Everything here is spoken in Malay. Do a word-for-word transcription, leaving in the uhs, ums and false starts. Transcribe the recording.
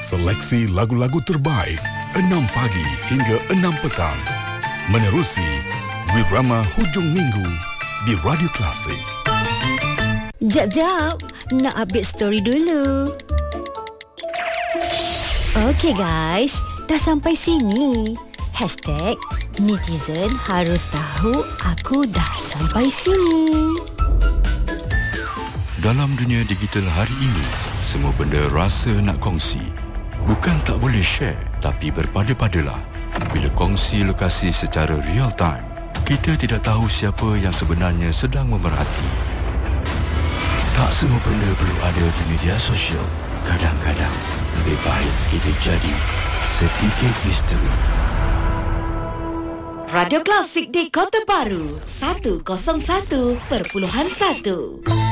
Seleksi lagu-lagu terbaik enam pagi hingga enam petang. Menerusi Wirama Hujung Minggu di Radio Klasik. Jap-jap, nak update story dulu. Okey guys, dah sampai sini. Hashtag netizen harus tahu aku dah sampai sini. Dalam dunia digital hari ini, semua benda rasa nak kongsi. Bukan tak boleh share, tapi berpada-padalah. Bila kongsi lokasi secara real time, kita tidak tahu siapa yang sebenarnya sedang memerhati. Tak semua benda perlu ada di media sosial. Kadang-kadang, lebih baik kita jadi sedikit misteri. Radio Klasik di Kota Baru seratus satu perpuluhan satu.